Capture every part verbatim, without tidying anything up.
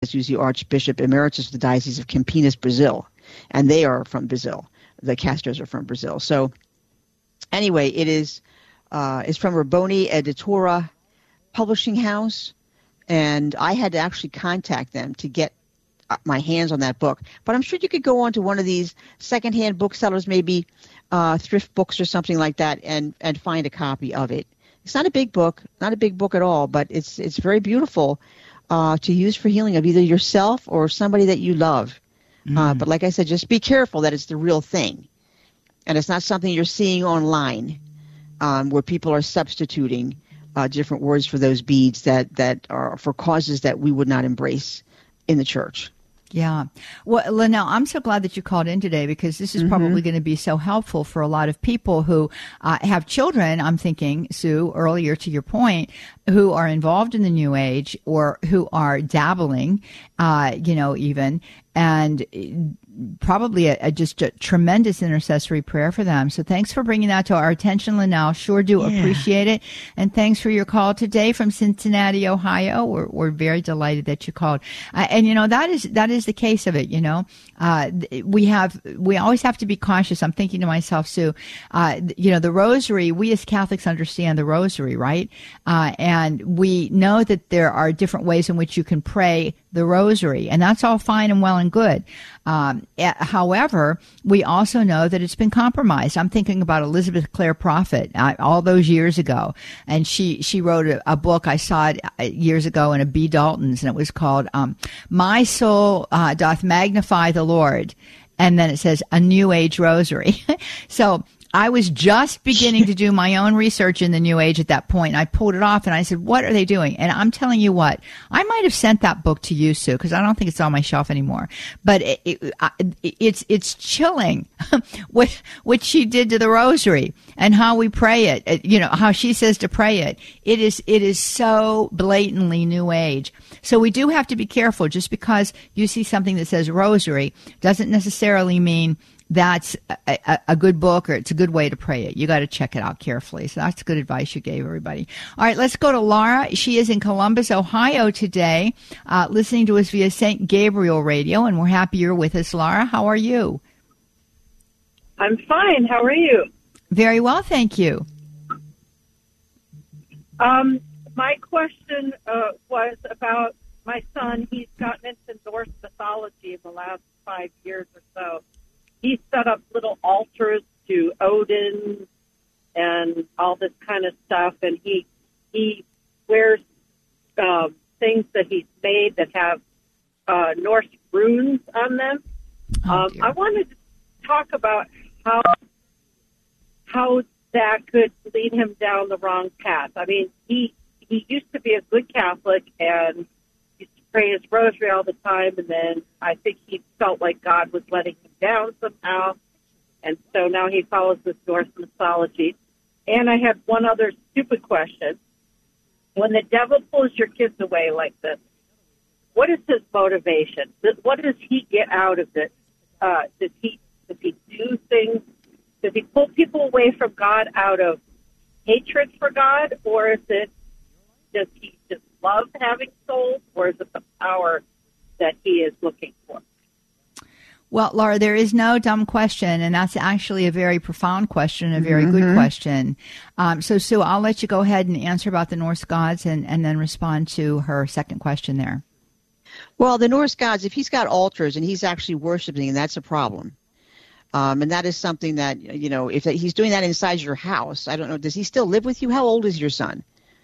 who's the Archbishop Emeritus of the Diocese of Campinas, Brazil. And they are from Brazil. The Castros are from Brazil. So anyway, it is uh, it's from Rabboni Editora Publishing House. And I had to actually contact them to get my hands on that book. But I'm sure you could go on to one of these secondhand booksellers, maybe uh, thrift books or something like that, and, and find a copy of it. It's not a big book, not a big book at all, but it's it's very beautiful uh, to use for healing of either yourself or somebody that you love. Mm. Uh, but like I said, just be careful that it's the real thing. And it's not something you're seeing online um, where people are substituting uh, different words for those beads that, that are for causes that we would not embrace in the church. Yeah. Well, Linnell, I'm so glad that you called in today, because this is mm-hmm. probably going to be so helpful for a lot of people who uh, have children. I'm thinking, Sue, earlier to your point, who are involved in the New Age or who are dabbling, uh, you know, even, and probably a, a, just a tremendous intercessory prayer for them. So thanks for bringing that to our attention, Linnell. Sure do yeah. appreciate it. And thanks for your call today from Cincinnati, Ohio. We're, we're very delighted that you called. Uh, and, you know, that is that is the case of it, you know. Uh, we have we always have to be cautious. I'm thinking to myself, Sue, uh, you know, the rosary, we as Catholics understand the rosary, right? Uh, and we know that there are different ways in which you can pray the rosary, and that's all fine and well and good. Um, however, we also know that it's been compromised. I'm thinking about Elizabeth Clare Prophet uh, all those years ago, and she she wrote a, a book. I saw it years ago in a B. Dalton's, and it was called um, "My Soul uh, Doth Magnify the Lord," and then it says "A New Age Rosary." So I was just beginning to do my own research in the New Age at that point. I pulled it off and I said, what are they doing? And I'm telling you what, I might have sent that book to you, Sue, because I don't think it's on my shelf anymore. But it, it, it's it's chilling what what she did to the rosary and how we pray it. You know, how she says to pray it. It is it is so blatantly New Age. So we do have to be careful. Just because you see something that says rosary doesn't necessarily mean that's a, a, a good book or it's a good way to pray it. You got to check it out carefully. So that's good advice you gave everybody. All right, let's go to Laura. She is in Columbus, Ohio today, uh, listening to us via Saint Gabriel Radio, and we're happy you're with us, Laura. How are you? I'm fine. How are you? Very well, thank you. Um, my question uh, was about my son. He's gotten into Norse mythology in the last five years or so. He set up little altars to Odin and all this kind of stuff, and he he wears uh, things that he's made that have uh, Norse runes on them. Oh, um, I wanted to talk about how how that could lead him down the wrong path. I mean, he he used to be a good Catholic and used to pray his rosary all the time, and then I think he felt like God was letting him down somehow, and so now he follows this Norse mythology. And I had one other stupid question. When the devil pulls your kids away like this, what is his motivation? What does he get out of it? Uh, does he does he do things? Does he pull people away from God out of hatred for God, or is it does he just love having souls, or is it the power that he is looking for? Well, Laura, there is no dumb question, and that's actually a very profound question, a very mm-hmm. good question. Um, so, Sue, I'll let you go ahead and answer about the Norse gods and, and then respond to her second question there. Well, the Norse gods, if he's got altars and he's actually worshiping, that's a problem. Um, and that is something that, you know, if he's doing that inside your house, I don't know, does he still live with you? How old is your son?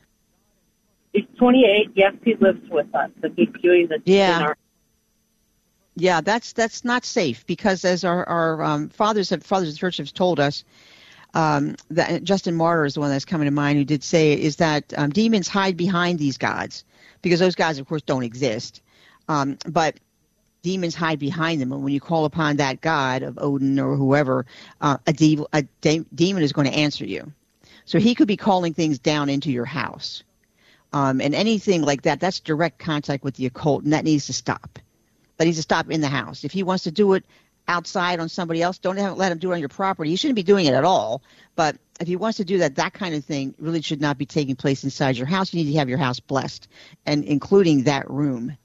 He's twenty-eight. Yes, he lives with us, and he's doing this yeah. in our Yeah, that's that's not safe, because as our, our um, fathers have, fathers of the church have told us, um, that Justin Martyr is the one that's coming to mind, who did say is that um, demons hide behind these gods, because those gods, of course, don't exist. Um, but demons hide behind them, and when you call upon that god of Odin or whoever, uh, a, de- a de- demon is going to answer you. So he could be calling things down into your house, um, and anything like that. That's direct contact with the occult, and that needs to stop. That needs to stop in the house. If he wants to do it outside on somebody else, don't have, let him do it on your property. He shouldn't be doing it at all. But if he wants to do that, that kind of thing really should not be taking place inside your house. You need to have your house blessed, and including that room.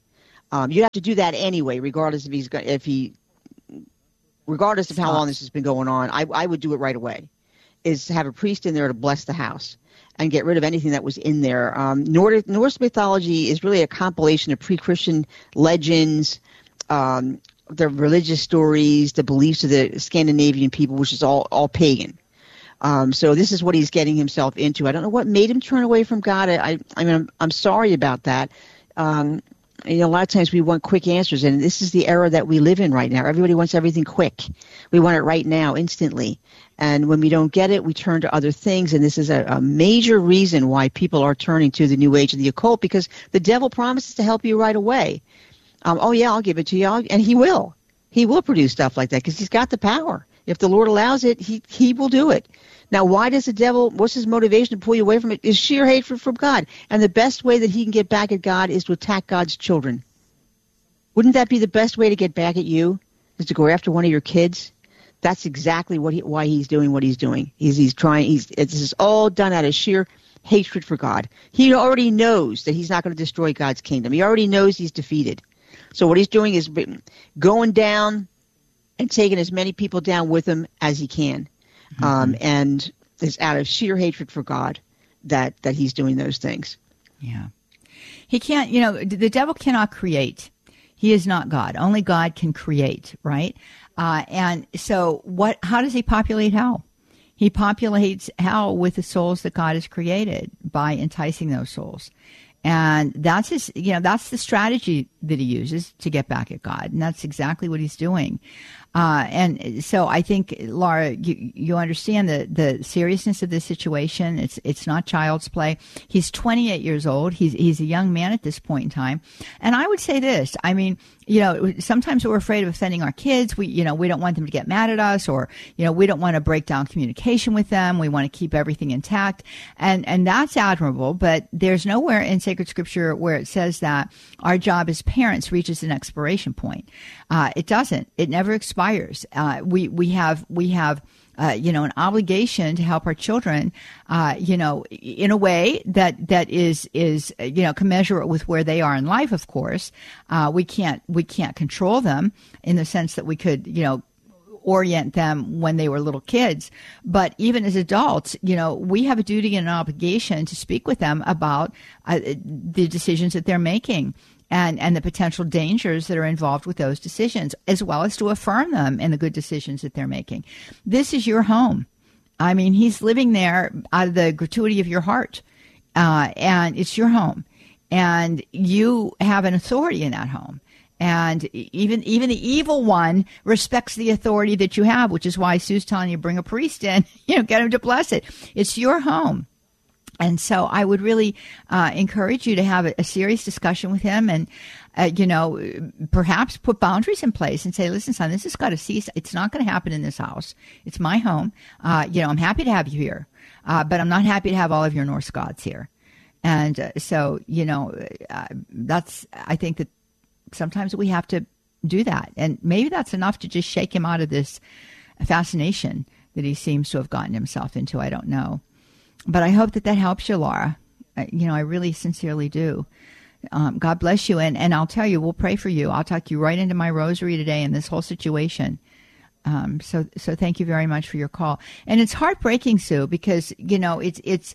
Um, you have to do that anyway, regardless if he's go- if he, regardless of how long this has been going on. I, I would do it right away. Is have a priest in there to bless the house and get rid of anything that was in there. Um, Nordic, Norse mythology is really a compilation of pre-Christian legends, um, the religious stories, the beliefs of the Scandinavian people, which is all all pagan. Um, so this is what he's getting himself into. I don't know what made him turn away from God. I, I, I mean, I'm, I'm sorry about that. Um, you know, a lot of times we want quick answers, and this is the era that we live in right now. Everybody wants everything quick. We want it right now, instantly. And when we don't get it, we turn to other things, and this is a, a major reason why people are turning to the New Age and the occult, because the devil promises to help you right away. Um, oh, yeah, I'll give it to you, I'll, and he will. He will produce stuff like that because he's got the power. If the Lord allows it, he, he will do it. Now, why does the devil, what's his motivation to pull you away from it? Is sheer hatred from God. And the best way that he can get back at God is to attack God's children. Wouldn't that be the best way to get back at you, is to go after one of your kids? That's exactly what he, why he's doing what he's doing. He's, he's trying, he's, this is all done out of sheer hatred for God. He already knows that he's not going to destroy God's kingdom. He already knows he's defeated. So what he's doing is going down and taking as many people down with him as he can. Mm-hmm. Um, and it's out of sheer hatred for God that, that he's doing those things. Yeah. He can't, you know, the devil cannot create. He is not God. Only God can create, right? Uh, and so what, how does he populate hell? He populates hell with the souls that God has created by enticing those souls. And that's his, you know, that's the strategy that he uses to get back at God. And that's exactly what he's doing. Uh, and so I think, Laura, you, you understand the, the seriousness of this situation. It's, it's not child's play. He's twenty-eight years old. He's, he's a young man at this point in time. And I would say this, I mean, you know, sometimes we're afraid of offending our kids. We, you know, we don't want them to get mad at us, or, you know, we don't want to break down communication with them. We want to keep everything intact. And, and that's admirable, but there's nowhere in sacred scripture where it says that our job as parents reaches an expiration point. Uh, it doesn't. It never expires. Uh, we, we have, we have, Uh, you know, an obligation to help our children, uh, you know, in a way that, that is, is, you know, commensurate with where they are in life, of course. Uh, we can't, we can't control them in the sense that we could, you know, orient them when they were little kids. But even as adults, you know, we have a duty and an obligation to speak with them about uh, the decisions that they're making. And, and the potential dangers that are involved with those decisions, as well as to affirm them in the good decisions that they're making. This is your home. I mean, he's living there out of the gratuity of your heart, uh, and it's your home. And you have an authority in that home. And even even the evil one respects the authority that you have, which is why Sue's telling you, bring a priest in, you know, get him to bless it. It's your home. And so I would really uh, encourage you to have a, a serious discussion with him, and, uh, you know, perhaps put boundaries in place and say, listen, son, this has got to cease. It's not going to happen in this house. It's my home. Uh, you know, I'm happy to have you here, uh, but I'm not happy to have all of your Norse gods here. And uh, so, you know, uh, that's, I think that sometimes we have to do that. And maybe that's enough to just shake him out of this fascination that he seems to have gotten himself into. I don't know. But I hope that that helps you, Laura. Uh, you know, I really sincerely do. Um, God bless you. And, and I'll tell you, we'll pray for you. I'll tuck you right into my rosary today in this whole situation. Um, so, so thank you very much for your call. And it's heartbreaking, Sue, because, you know, it's, it's,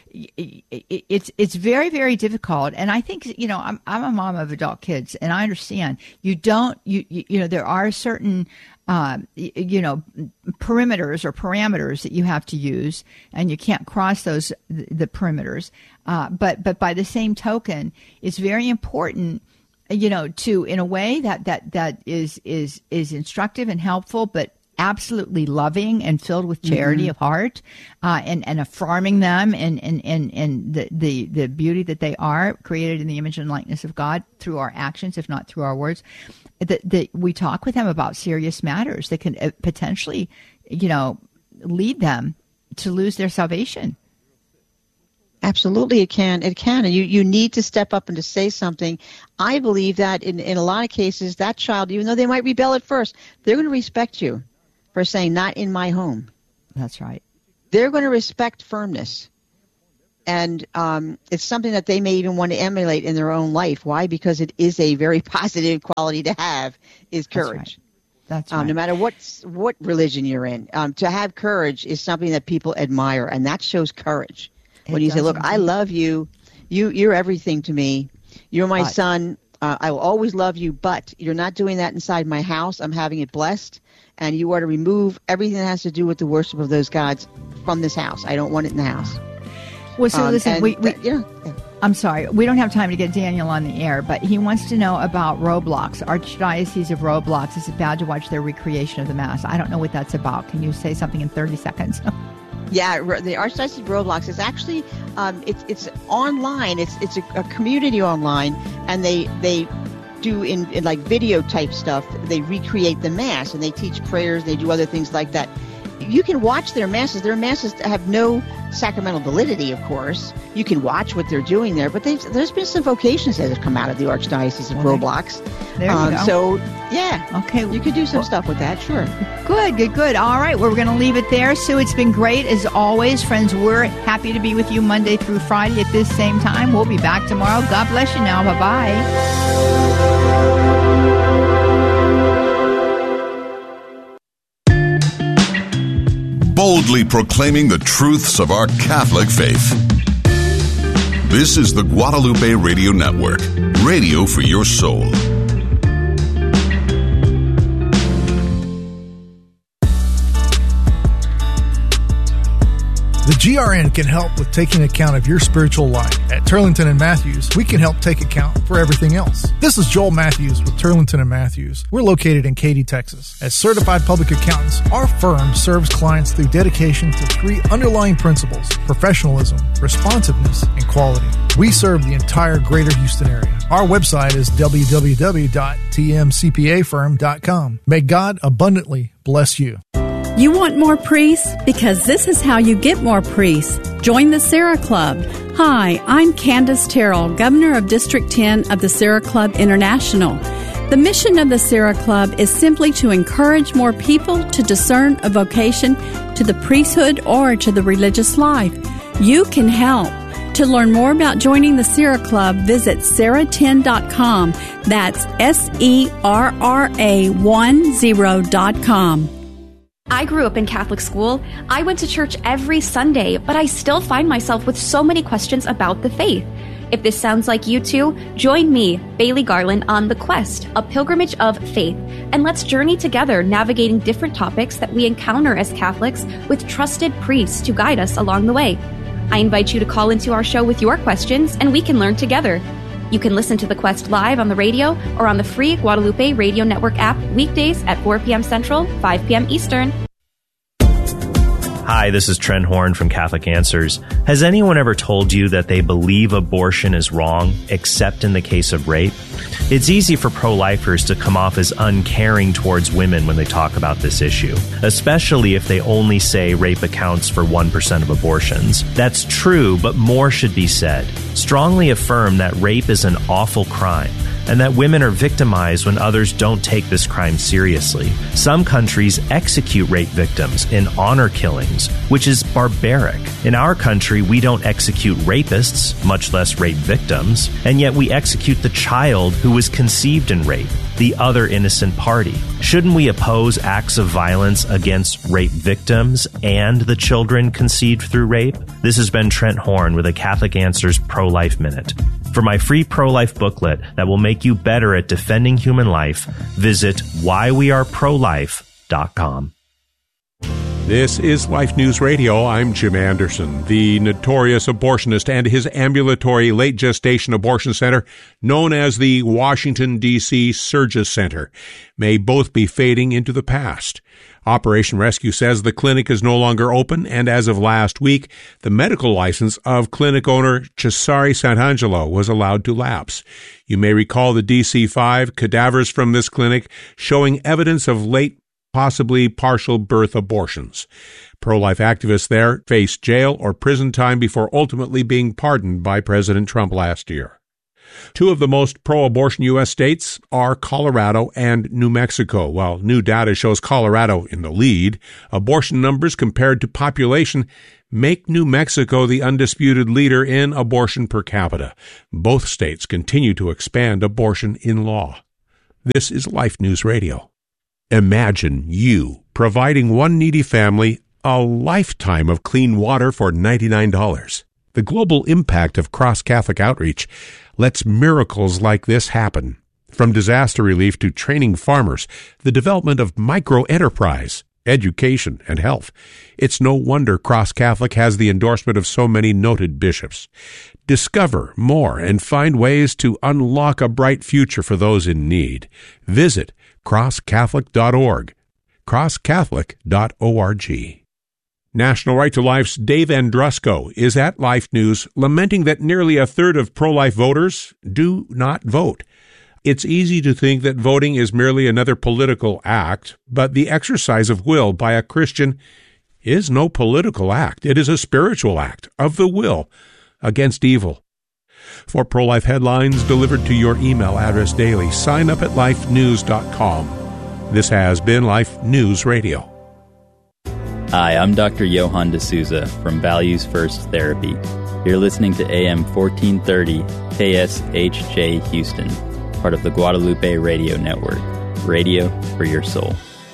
it's, it's very, very difficult. And I think, you know, I'm, I'm a mom of adult kids, and I understand you don't, you, you, you know, there are certain, uh, you know, perimeters or parameters that you have to use, and you can't cross those, the, the perimeters. Uh, but, but by the same token, it's very important, you know, to, in a way that, that, that is, is, is instructive and helpful, but absolutely loving and filled with charity mm-hmm. of heart, uh, and, and affirming them and, and, and, and the, the, the beauty that they are, created in the image and likeness of God, through our actions, if not through our words, that, that we talk with them about serious matters that can potentially, you know, lead them to lose their salvation. Absolutely, it can. It can. And you, you need to step up and to say something. I believe that in, in a lot of cases, that child, even though they might rebel at first, they're going to respect you for saying, not in my home. That's right. They're going to respect firmness. and um, it's something that they may even want to emulate in their own life. Why? Because it is a very positive quality to have, is courage. That's right. That's right. Um, no matter what what religion you're in, um, to have courage is something that people admire, and that shows courage. It when you say, "Look, indeed. I love you. You you're everything to me. You're my But. son. Uh, I will always love you, but you're not doing that inside my house. I'm having it blessed, and you are to remove everything that has to do with the worship of those gods from this house. I don't want it in the house." Well, so Um, listen, and we, we that- yeah, yeah. I'm sorry, we don't have time to get Daniel on the air, but he wants to know about Roblox. Archdiocese of Roblox is about to watch their recreation of the Mass. I don't know what that's about. Can you say something in thirty seconds? Yeah, ro- the Archdiocese of Roblox is actually um, it's it's online. It's it's a, a community online, and they they do in, in like video type stuff. They recreate the Mass, and they teach prayers. They do other things like that. You can watch their masses. Their masses have no sacramental validity, of course. You can watch what they're doing there, but they've, there's been some vocations that have come out of the Archdiocese of Well, Roblox. There you Um, go. So, yeah, Okay. you could do some stuff with that, sure. Good, good, good. All right, well, we're going to leave it there. Sue, it's been great as always. Friends, we're happy to be with you Monday through Friday at this same time. We'll be back tomorrow. God bless you now. Bye-bye. Boldly proclaiming the truths of our Catholic faith. This is the Guadalupe Radio Network, radio for your soul. The G R N can help with taking account of your spiritual life. At Turlington and Matthews, we can help take account for everything else. This is Joel Matthews with Turlington and Matthews. We're located in Katy, Texas. As certified public accountants, our firm serves clients through dedication to three underlying principles: professionalism, responsiveness, and quality. We serve the entire greater Houston area. Our website is w w w dot t m c p a firm dot com. May God abundantly bless you. You want more priests? Because this is how you get more priests. Join the Sarah Club. Hi, I'm Candace Terrell, Governor of District ten of the Sarah Club International. The mission of the Sarah Club is simply to encourage more people to discern a vocation to the priesthood or to the religious life. You can help. To learn more about joining the Sarah Club, visit sarah ten dot com. That's S E R R A ten dot com. I grew up in Catholic school. I went to church every Sunday, but I still find myself with so many questions about the faith. If this sounds like you too, join me, Bailey Garland, on The Quest, a pilgrimage of faith, and let's journey together navigating different topics that we encounter as Catholics with trusted priests to guide us along the way. I invite you to call into our show with your questions, and we can learn together. You can listen to The Quest live on the radio or on the free Guadalupe Radio Network app weekdays at four p.m. Central, five p.m. Eastern. Hi, this is Trent Horn from Catholic Answers. Has anyone ever told you that they believe abortion is wrong, except in the case of rape? It's easy for pro-lifers to come off as uncaring towards women when they talk about this issue, especially if they only say rape accounts for one percent of abortions. That's true, but more should be said. Strongly affirm that rape is an awful crime, and that women are victimized when others don't take this crime seriously. Some countries execute rape victims in honor killings, which is barbaric. In our country, we don't execute rapists, much less rape victims, and yet we execute the child who was conceived in rape, the other innocent party. Shouldn't we oppose acts of violence against rape victims and the children conceived through rape? This has been Trent Horn with a Catholic Answers Pro-Life Minute. For my free pro-life booklet that will make you better at defending human life, visit why we are pro life dot com. This is Life News Radio. I'm Jim Anderson. The notorious abortionist and his ambulatory late gestation abortion center, known as the Washington, D C Surges Center, may both be fading into the past. Operation Rescue says the clinic is no longer open, and as of last week, the medical license of clinic owner Cesare Santangelo was allowed to lapse. You may recall the D C five cadavers from this clinic showing evidence of late, possibly partial birth abortions. Pro-life activists there faced jail or prison time before ultimately being pardoned by President Trump last year. Two of the most pro-abortion U S states are Colorado and New Mexico. While new data shows Colorado in the lead, abortion numbers compared to population make New Mexico the undisputed leader in abortion per capita. Both states continue to expand abortion in law. This is Life News Radio. Imagine you providing one needy family a lifetime of clean water for ninety-nine dollars. The global impact of cross-Catholic outreach lets miracles like this happen. From disaster relief to training farmers, the development of micro-enterprise, education, and health. It's no wonder Cross Catholic has the endorsement of so many noted bishops. Discover more and find ways to unlock a bright future for those in need. Visit cross catholic dot org, cross catholic dot org. National Right to Life's Dave Andrusko is at Life News lamenting that nearly a third of pro-life voters do not vote. It's easy to think that voting is merely another political act, but the exercise of will by a Christian is no political act. It is a spiritual act of the will against evil. For pro-life headlines delivered to your email address daily, sign up at life news dot com. This has been Life News Radio. Hi, I'm Doctor Johan D'Souza from Values First Therapy. You're listening to A M fourteen thirty K S H J Houston, part of the Guadalupe Radio Network. Radio for your soul.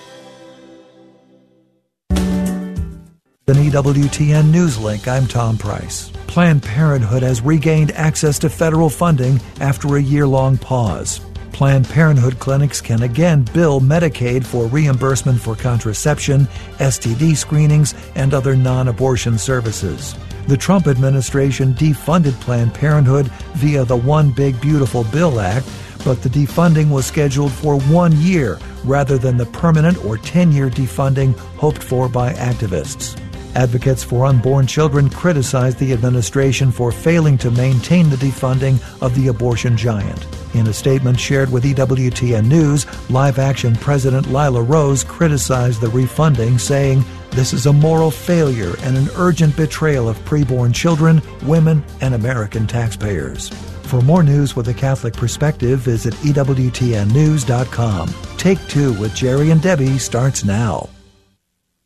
The E W T N News Link, I'm Tom Price. Planned Parenthood has regained access to federal funding after a year-long pause. Planned Parenthood clinics can again bill Medicaid for reimbursement for contraception, S T D screenings, and other non-abortion services. The Trump administration defunded Planned Parenthood via the One Big Beautiful Bill Act, but the defunding was scheduled for one year rather than the permanent or ten-year defunding hoped for by activists. Advocates for unborn children criticized the administration for failing to maintain the defunding of the abortion giant. In a statement shared with E W T N News, Live Action President Lila Rose criticized the refunding, saying, "This is a moral failure and an urgent betrayal of preborn children, women, and American taxpayers." For more news with a Catholic perspective, visit E W T N news dot com. Take Two with Jerry and Debbie starts now.